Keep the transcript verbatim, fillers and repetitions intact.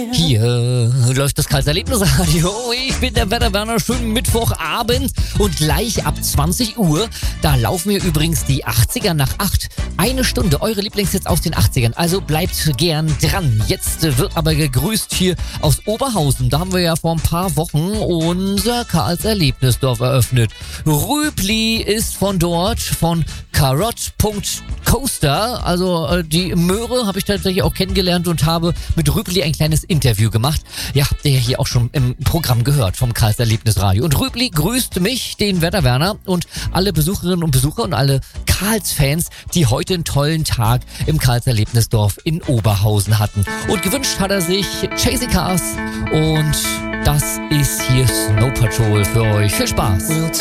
Hier läuft das Karls Erlebnisradio. Ich bin der Wetterwerner, schönen Mittwochabend und gleich ab zwanzig Uhr, da laufen wir übrigens die achtziger nach acht. Eine Stunde, eure Lieblingshits aus den achtzigern, also bleibt gern dran. Jetzt wird aber gegrüßt hier aus Oberhausen. Da haben wir ja vor ein paar Wochen unser Karls Erlebnisdorf eröffnet. Rübli ist von dort, von Karott.Coaster, also äh, die Möhre habe ich tatsächlich auch kennengelernt und habe mit Rübli ein kleines Interview gemacht. Ja, der hier auch schon im Programm gehört vom Karls Erlebnisradio. Und Rübli grüßt mich, den Wetterwerner und alle Besucherinnen und Besucher und alle Karls-Fans, die heute einen tollen Tag im Karls Erlebnisdorf in Oberhausen hatten. Und gewünscht hat er sich Chasing Cars und das ist hier Snow Patrol für euch. Viel Spaß! We'll